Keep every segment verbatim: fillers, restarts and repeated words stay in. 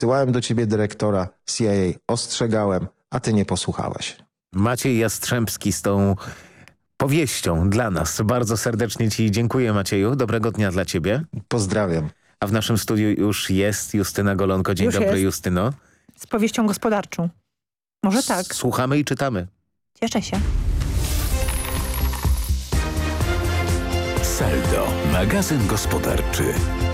Wysyłałem do ciebie dyrektora C I A, ostrzegałem, a ty nie posłuchałeś. Maciej Jastrzębski z tą powieścią dla nas. Bardzo serdecznie ci dziękuję, Macieju. Dobrego dnia dla ciebie. Pozdrawiam. A w naszym studiu już jest Justyna Golonko. Dzień już dobry, jest. Justyno. Z powieścią gospodarczą. Może tak. Słuchamy i czytamy. Cieszę się. Saldo, magazyn gospodarczy.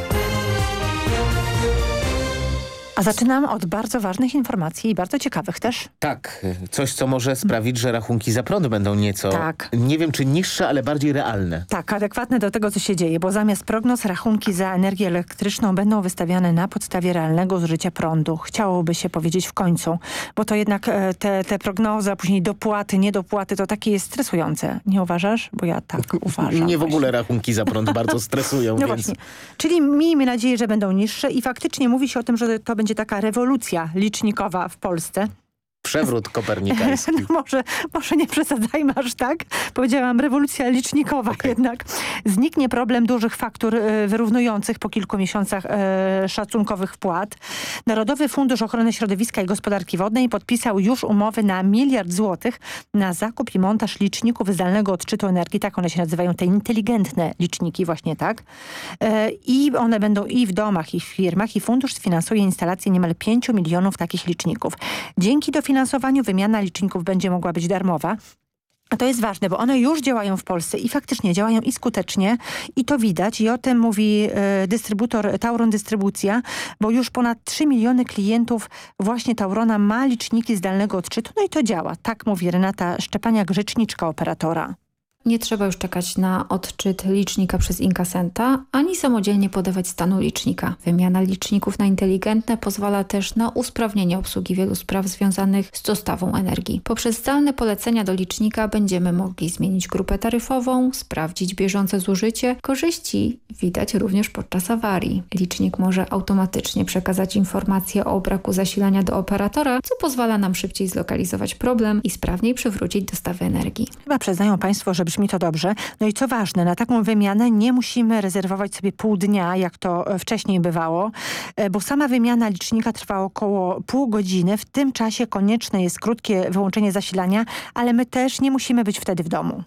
A zaczynam od bardzo ważnych informacji i bardzo ciekawych też. Tak, coś co może sprawić, że rachunki za prąd będą nieco, Tak. nie wiem czy niższe, ale bardziej realne. Tak, adekwatne do tego, co się dzieje, bo zamiast prognoz rachunki za energię elektryczną będą wystawiane na podstawie realnego zużycia prądu. Chciałoby się powiedzieć w końcu, bo to jednak e, te, te prognozy, a później dopłaty, niedopłaty, to takie jest stresujące. Nie uważasz? Bo ja tak uważam. Nie w właśnie. ogóle rachunki za prąd bardzo stresują, No więc... właśnie. Czyli miejmy nadzieję, że będą niższe i faktycznie mówi się o tym, że to będzie taka rewolucja licznikowa w Polsce. Przewrót kopernikański. No może, może nie przesadzajmy aż tak. Powiedziałam rewolucja licznikowa Okay. jednak. Zniknie problem dużych faktur e, wyrównujących po kilku miesiącach e, szacunkowych wpłat. Narodowy Fundusz Ochrony Środowiska i Gospodarki Wodnej podpisał już umowy na miliard złotych na zakup i montaż liczników zdalnego odczytu energii. Tak one się nazywają, te inteligentne liczniki, właśnie tak. E, I one będą i w domach, i w firmach. I fundusz sfinansuje instalację niemal pięciu milionów takich liczników. Dzięki dofinansowaniu finansowaniu wymiana liczników będzie mogła być darmowa. A to jest ważne, bo one już działają w Polsce i faktycznie działają i skutecznie i to widać i o tym mówi y, dystrybutor Tauron Dystrybucja, bo już ponad trzy miliony klientów właśnie Taurona ma liczniki zdalnego odczytu, no i to działa. Tak mówi Renata Szczepaniak, rzeczniczka operatora. Nie trzeba już czekać na odczyt licznika przez inkasenta, ani samodzielnie podawać stanu licznika. Wymiana liczników na inteligentne pozwala też na usprawnienie obsługi wielu spraw związanych z dostawą energii. Poprzez zdalne polecenia do licznika będziemy mogli zmienić grupę taryfową, sprawdzić bieżące zużycie. Korzyści widać również podczas awarii. Licznik może automatycznie przekazać informacje o braku zasilania do operatora, co pozwala nam szybciej zlokalizować problem i sprawniej przywrócić dostawy energii. Chyba przyznają Państwo, że brzmi to dobrze. No i co ważne, na taką wymianę nie musimy rezerwować sobie pół dnia, jak to wcześniej bywało, bo sama wymiana licznika trwa około pół godziny. W tym czasie konieczne jest krótkie wyłączenie zasilania, ale my też nie musimy być wtedy w domu.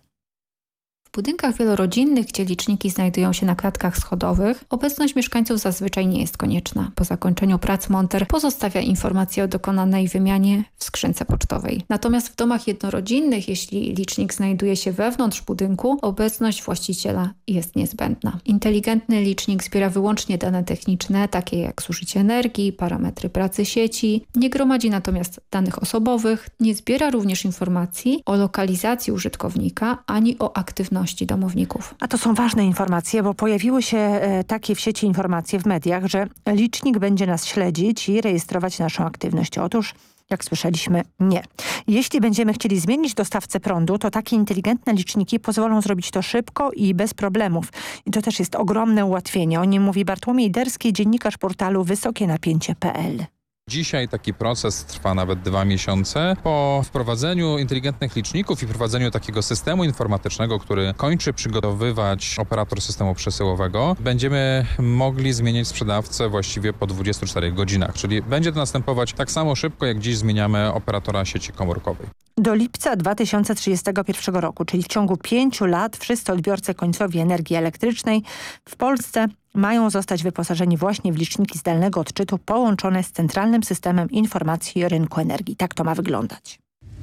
W budynkach wielorodzinnych, gdzie liczniki znajdują się na klatkach schodowych, obecność mieszkańców zazwyczaj nie jest konieczna. Po zakończeniu prac monter pozostawia informację o dokonanej wymianie w skrzynce pocztowej. Natomiast w domach jednorodzinnych, jeśli licznik znajduje się wewnątrz budynku, obecność właściciela jest niezbędna. Inteligentny licznik zbiera wyłącznie dane techniczne, takie jak zużycie energii, parametry pracy sieci. Nie gromadzi natomiast danych osobowych, nie zbiera również informacji o lokalizacji użytkownika ani o aktywności domowników. A to są ważne informacje, bo pojawiły się e, takie w sieci informacje w mediach, że licznik będzie nas śledzić i rejestrować naszą aktywność. Otóż, jak słyszeliśmy, nie. Jeśli będziemy chcieli zmienić dostawcę prądu, to takie inteligentne liczniki pozwolą zrobić to szybko i bez problemów. I to też jest ogromne ułatwienie. O nim mówi Bartłomiej Derski, dziennikarz portalu wysokie napięcie kropka p l. Dzisiaj taki proces trwa nawet dwa miesiące. Po wprowadzeniu inteligentnych liczników i wprowadzeniu takiego systemu informatycznego, który kończy przygotowywać operator systemu przesyłowego, będziemy mogli zmienić sprzedawcę właściwie po dwudziestu czterech godzinach. Czyli będzie to następować tak samo szybko, jak dziś zmieniamy operatora sieci komórkowej. Do lipca dwa tysiące trzydziestego pierwszego roku, czyli w ciągu pięciu lat, wszyscy odbiorcy końcowi energii elektrycznej w Polsce mają zostać wyposażeni właśnie w liczniki zdalnego odczytu połączone z Centralnym Systemem Informacji Rynku Energii. Tak to ma wyglądać.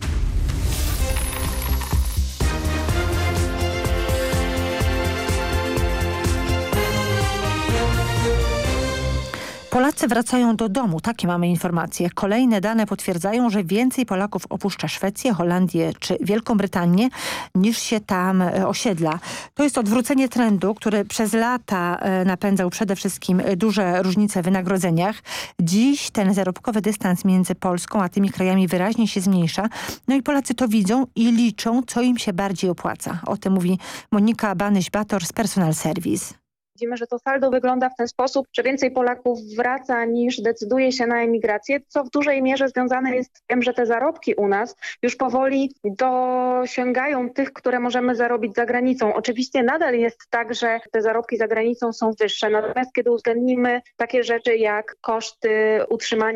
Polacy wracają do domu, takie mamy informacje. Kolejne dane potwierdzają, że więcej Polaków opuszcza Szwecję, Holandię czy Wielką Brytanię niż się tam osiedla. To jest odwrócenie trendu, który przez lata napędzał przede wszystkim duże różnice w wynagrodzeniach. Dziś ten zarobkowy dystans między Polską a tymi krajami wyraźnie się zmniejsza. No i Polacy to widzą i liczą, co im się bardziej opłaca. O tym mówi Monika Banyś-Bator z Personal Service. Widzimy, że to saldo wygląda w ten sposób, że więcej Polaków wraca niż decyduje się na emigrację, co w dużej mierze związane jest z tym, że te zarobki u nas już powoli dosięgają tych, które możemy zarobić za granicą. Oczywiście nadal jest tak, że te zarobki za granicą są wyższe, natomiast kiedy uwzględnimy takie rzeczy jak koszty utrzymania